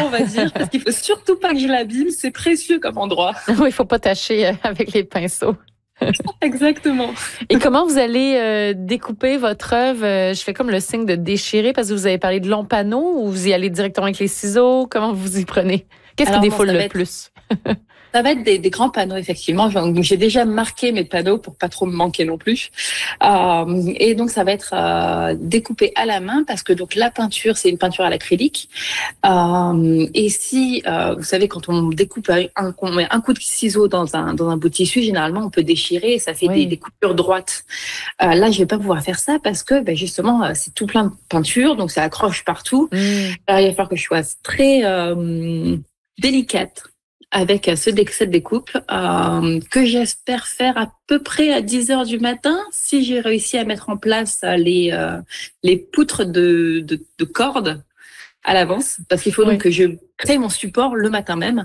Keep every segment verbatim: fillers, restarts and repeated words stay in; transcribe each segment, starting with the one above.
on va dire, parce qu'il faut surtout pas que je l'abîme. C'est précieux comme endroit. Oui, il faut pas tâcher avec les pinceaux. Exactement. Et comment vous allez euh, découper votre œuvre? Euh, je fais comme le signe de déchirer parce que vous avez parlé de longs panneaux ou vous y allez directement avec les ciseaux? Comment vous y prenez? Qu'est-ce Alors, qui bon, défoule ça le va être- plus? Ça va être des, des grands panneaux, effectivement. Donc, j'ai déjà marqué mes panneaux pour pas trop me manquer non plus. Euh, et donc, ça va être euh, découpé à la main parce que donc la peinture, c'est une peinture à l'acrylique. Euh, et si, euh, vous savez, quand on découpe un, on met un coup de ciseau dans un dans un bout de tissu, généralement, on peut déchirer et ça fait Oui. des, des coupures droites. Euh, là, je vais pas pouvoir faire ça parce que, ben, justement, euh, c'est tout plein de peinture, donc ça accroche partout. Mm. Alors, il va falloir que je sois très euh, délicate avec ce, cette découpe euh, que j'espère faire à peu près à dix heures du matin si j'ai réussi à mettre en place les, euh, les poutres de, de, de cordes à l'avance parce qu'il faut Oui. donc que je crée mon support le matin même.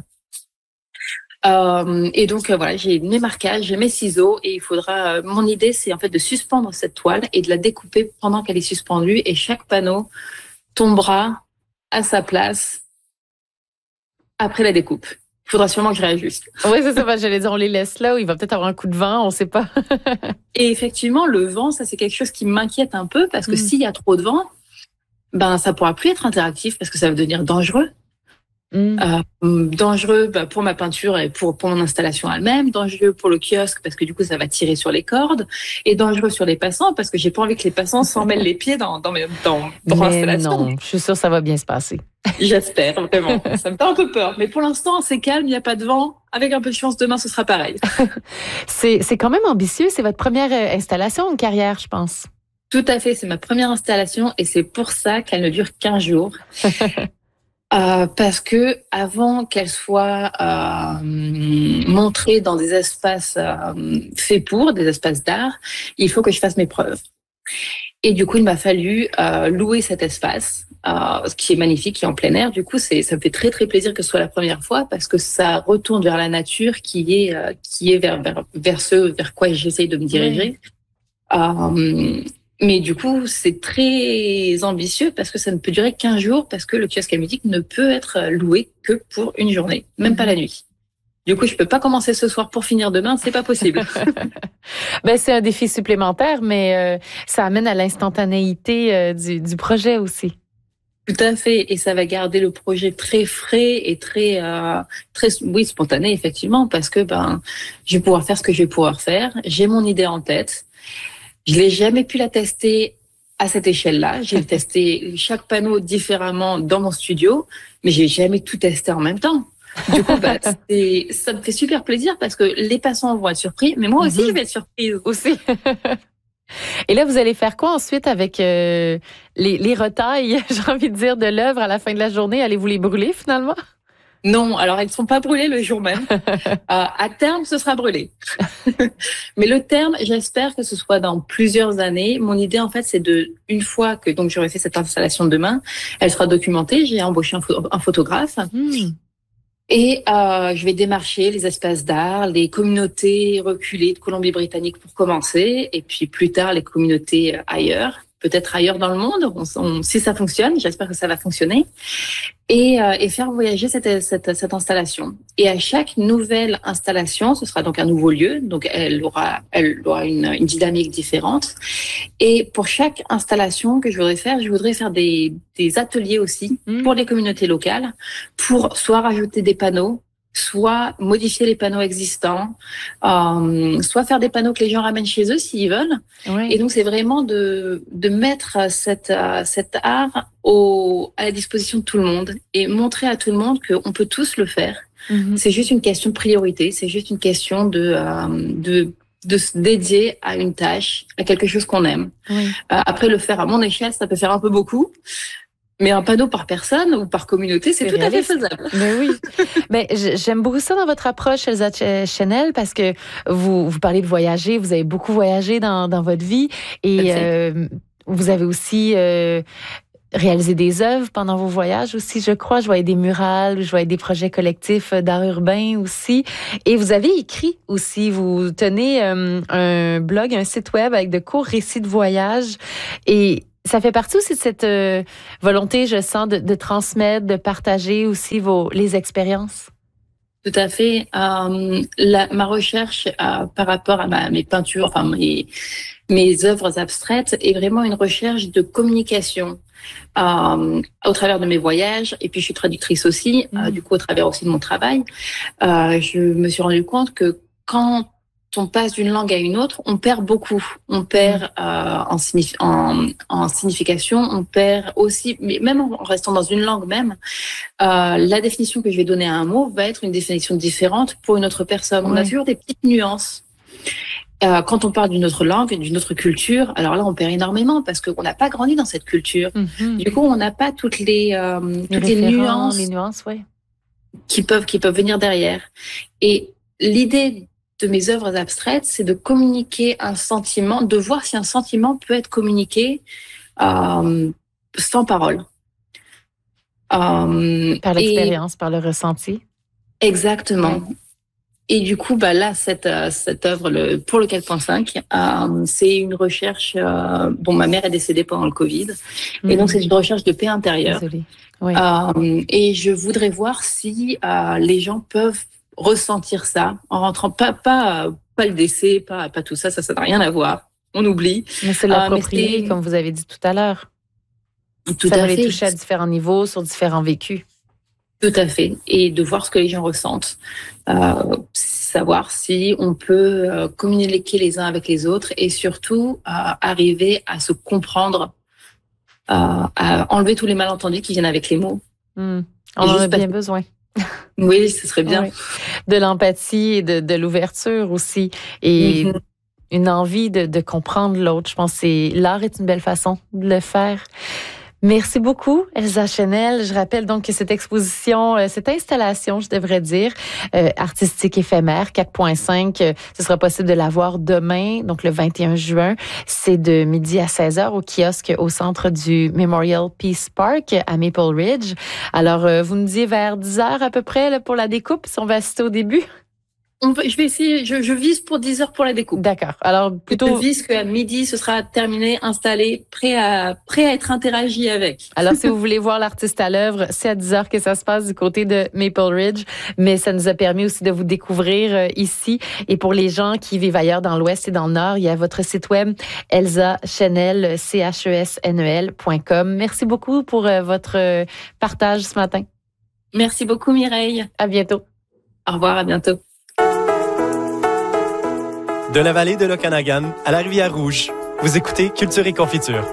Euh, et donc euh, voilà, j'ai mes marquages, j'ai mes ciseaux et il faudra. Euh, mon idée, c'est en fait de suspendre cette toile et de la découper pendant qu'elle est suspendue et chaque panneau tombera à sa place après la découpe. Il faudra sûrement que je réajuste. Oui, c'est ça. Ben, j'allais dire, on les laisse là où il va peut-être avoir un coup de vent, on ne sait pas. Et effectivement, le vent, ça c'est quelque chose qui m'inquiète un peu parce que Mm. s'il y a trop de vent, ben ça pourra plus être interactif parce que ça va devenir dangereux. Mm. Euh, dangereux ben, pour ma peinture et pour, pour mon installation elle-même, dangereux pour le kiosque parce que du coup ça va tirer sur les cordes et dangereux sur les passants parce que j'ai pas envie que les passants s'en mêlent les pieds dans, dans, mes, dans, dans Mais l'installation. non, je suis sûre que ça va bien se passer. J'espère, vraiment. Ça me fait un peu peur. Mais pour l'instant, c'est calme, il n'y a pas de vent. Avec un peu de chance, demain, ce sera pareil. C'est, c'est quand même ambitieux. C'est votre première euh, installation en carrière, je pense. Tout à fait, c'est ma première installation et c'est pour ça qu'elle ne dure qu'un jour. Euh, parce que avant qu'elle soit euh, montrée dans des espaces euh, faits pour, des espaces d'art, il faut que je fasse mes preuves. Et du coup, il m'a fallu euh, louer cet espace, euh, qui est magnifique, qui est en plein air. Du coup, c'est, ça me fait très très plaisir que ce soit la première fois parce que ça retourne vers la nature, qui est euh, qui est vers vers vers ce vers quoi j'essaye de me diriger. Oui. Euh, mais du coup, c'est très ambitieux parce que ça ne peut durer qu'un jour parce que le kiosque à musique ne peut être loué que pour une journée, même mmh. pas la nuit. Du coup, je peux pas commencer ce soir pour finir demain, c'est pas possible. Ben, c'est un défi supplémentaire, mais euh, ça amène à l'instantanéité euh, du, du projet aussi. Tout à fait, et ça va garder le projet très frais et très, euh, très, oui, spontané effectivement, parce que ben, je vais pouvoir faire ce que je vais pouvoir faire. J'ai mon idée en tête. Je n'ai jamais pu la tester à cette échelle-là. J'ai testé chaque panneau différemment dans mon studio, mais j'ai jamais tout testé en même temps. Du coup, bah, c'est, ça me fait super plaisir parce que les passants vont être surpris, mais moi aussi, mm-hmm. je vais être surprise aussi. Et là, vous allez faire quoi ensuite avec euh, les, les retailles, j'ai envie de dire, de l'œuvre à la fin de la journée? Allez-vous les brûler finalement? Non, alors elles ne sont pas brûlées le jour même. euh, à terme, ce sera brûlé. Mais le terme, j'espère que ce soit dans plusieurs années. Mon idée, en fait, c'est de, une fois que donc j'aurai fait cette installation demain, elle sera documentée. J'ai embauché un, pho- un photographe. Mm. Et euh, je vais démarcher les espaces d'art, les communautés reculées de Colombie-Britannique pour commencer, et puis plus tard les communautés ailleurs, peut-être ailleurs dans le monde. On, on, si ça fonctionne, j'espère que ça va fonctionner. Et, euh, et faire voyager cette, cette, cette installation. Et à chaque nouvelle installation, ce sera donc un nouveau lieu, donc elle aura, elle aura une, une dynamique différente. Et pour chaque installation que je voudrais faire, je voudrais faire des, des ateliers aussi mmh. pour les communautés locales, pour soit rajouter des panneaux, soit modifier les panneaux existants, euh, soit faire des panneaux que les gens ramènent chez eux s'ils veulent. Oui. Et donc, c'est vraiment de, de mettre cette, uh, cet art au, à la disposition de tout le monde et montrer à tout le monde qu'on peut tous le faire. Mm-hmm. C'est juste une question de priorité, c'est juste une question de, euh, de, de se dédier à une tâche, à quelque chose qu'on aime. Oui. Euh, après, le faire à mon échelle, ça peut faire un peu beaucoup. Mais un panneau par personne ou par communauté, c'est, c'est tout réaliste. À fait faisable. Mais oui. Mais j'aime beaucoup ça dans votre approche, Elsa Chenel, parce que vous, vous parlez de voyager, vous avez beaucoup voyagé dans, dans votre vie et euh, vous avez aussi euh, réalisé des œuvres pendant vos voyages aussi, je crois. Je voyais des murales, je voyais des projets collectifs d'art urbain aussi. Et vous avez écrit aussi, vous tenez euh, un blog, un site web avec de courts récits de voyage et Ça fait partie aussi de cette euh, volonté, je sens, de, de transmettre, de partager aussi vos les expériences. Tout à fait. Euh, la, ma recherche euh, par rapport à ma, mes peintures, enfin mes, mes œuvres abstraites, est vraiment une recherche de communication euh, au travers de mes voyages. Et puis je suis traductrice aussi, mmh. euh, du coup au travers aussi de mon travail. Euh, je me suis rendu compte que quand on passe d'une langue à une autre, on perd beaucoup. On perd euh, en, signif- en, en signification, on perd aussi, mais même en restant dans une langue même, euh, la définition que je vais donner à un mot va être une définition différente pour une autre personne. Ouais. On a toujours des petites nuances. Euh, quand on parle d'une autre langue, d'une autre culture, alors là, on perd énormément parce qu'on n'a pas grandi dans cette culture. Mm-hmm. Du coup, on n'a pas toutes les, euh, les toutes les nuances, les nuances ouais. qui peuvent qui peuvent venir derrière. Et l'idée de mes œuvres abstraites, c'est de communiquer un sentiment, de voir si un sentiment peut être communiqué euh, sans parole. Euh, par l'expérience, et... par le ressenti. Exactement. Ouais. Et du coup, bah là, cette cette œuvre, le, pour le quatre point cinq, euh, c'est une recherche. Euh, bon, ma mère est décédée pendant le Covid, mmh. et donc c'est une recherche de paix intérieure. Désolée. Oui. Euh, et je voudrais voir si euh, les gens peuvent ressentir ça en rentrant, pas pas pas le décès, pas pas tout ça, ça ça n'a rien à voir. On oublie. Mais c'est l'approprier, euh, comme vous avez dit tout à l'heure. Tout ça à va fait. les toucher à différents niveaux, sur différents vécus. Tout à fait. Et de voir ce que les gens ressentent. Euh, savoir si on peut euh, communiquer les uns avec les autres et surtout euh, arriver à se comprendre, euh, à enlever tous les malentendus qui viennent avec les mots. Mmh. On en a bien besoin. Oui, ce serait bien. Oui. De l'empathie et de, de l'ouverture aussi. Et mmh. une envie de, de comprendre l'autre. Je pense que l'art est une belle façon de le faire. Merci beaucoup, Elsa Chenel. Je rappelle donc que cette exposition, cette installation, je devrais dire, euh, artistique éphémère, quatre point cinq, euh, ce sera possible de la voir demain, donc le vingt et un juin. C'est de midi à seize heures au kiosque au centre du Memorial Peace Park à Maple Ridge. Alors, euh, vous nous disiez vers dix heures à peu près là, pour la découpe, si on va assister au début? On va, je vais essayer, je, je vise pour dix heures pour la découpe. D'accord. Alors, plutôt. Je vise qu'à midi, ce sera terminé, installé, prêt à, prêt à être interagi avec. Alors, si vous voulez voir l'artiste à l'œuvre, c'est à dix heures que ça se passe du côté de Maple Ridge. Mais ça nous a permis aussi de vous découvrir euh, ici. Et pour les gens qui vivent ailleurs dans l'Ouest et dans le Nord, il y a votre site web, elsa chenel, C H E S N E L point com. Merci beaucoup pour euh, votre euh, partage ce matin. Merci beaucoup, Mireille. À bientôt. Au revoir, à bientôt. De la vallée de l'Okanagan à la rivière Rouge, vous écoutez Culture et Confiture.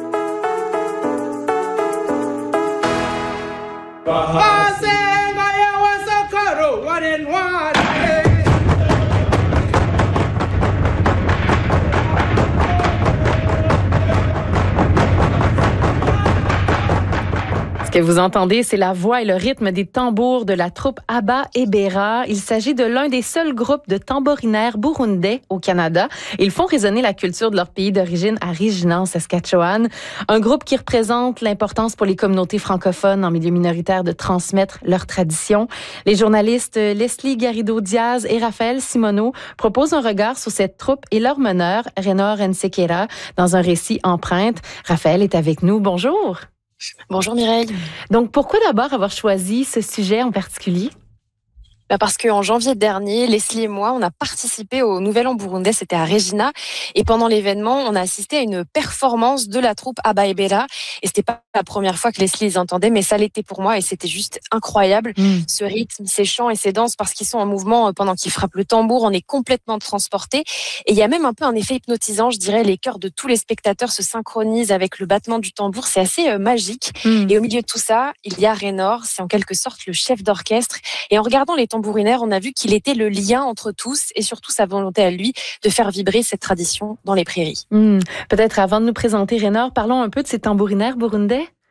Ce que vous entendez, c'est la voix et le rythme des tambours de la troupe Aba Ebera. Il s'agit de l'un des seuls groupes de tambourinaires burundais au Canada. Ils font résonner la culture de leur pays d'origine à Regina, en Saskatchewan. Un groupe qui représente l'importance pour les communautés francophones en milieu minoritaire de transmettre leurs traditions. Les journalistes Leslie Garrido-Diaz et Raphaël Simoneau proposent un regard sur cette troupe et leur meneur, Renor Nsekera, dans un récit empreinte. Raphaël est avec nous. Bonjour. Bonjour Mireille. Donc, pourquoi d'abord avoir choisi ce sujet en particulier? Bah parce qu'en janvier dernier, Leslie et moi, on a participé au Nouvel An burundais, c'était à Regina. Et pendant l'événement, on a assisté à une performance de la troupe Aba Ebera. Et c'était pas la première fois que Leslie les entendait, mais ça l'était pour moi. Et c'était juste incroyable, mmh. ce rythme, ces chants et ces danses, parce qu'ils sont en mouvement pendant qu'ils frappent le tambour. On est complètement transportés. Et il y a même un peu un effet hypnotisant, je dirais. Les cœurs de tous les spectateurs se synchronisent avec le battement du tambour. C'est assez euh, magique. Mmh. Et au milieu de tout ça, il y a Renor. C'est en quelque sorte le chef d'orchestre. Et en regardant les tambourinaire, on a vu qu'il était le lien entre tous et surtout sa volonté à lui de faire vibrer cette tradition dans les prairies. Mmh. Peut-être avant de nous présenter Renor, parlons un peu de ces tambourinaires burundais.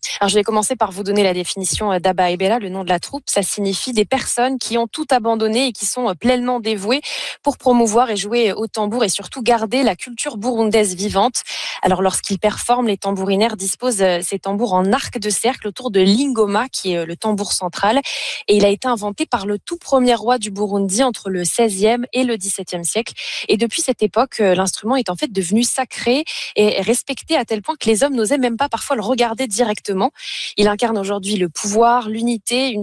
Alors, je vais commencer par vous donner la définition d'Aba Ebela, le nom de la troupe. Ça signifie des personnes qui ont tout abandonné et qui sont pleinement dévouées pour promouvoir et jouer au tambour et surtout garder la culture burundaise vivante. Alors, lorsqu'ils performent, les tambourinaires disposent ces tambours en arc de cercle autour de l'ingoma, qui est le tambour central. Et il a été inventé par le tout premier roi du Burundi entre le seizième et le dix-septième siècle. Et depuis cette époque, l'instrument est en fait devenu sacré et respecté à tel point que les hommes n'osaient même pas parfois le regarder directement. Il incarne aujourd'hui le pouvoir, l'unité, une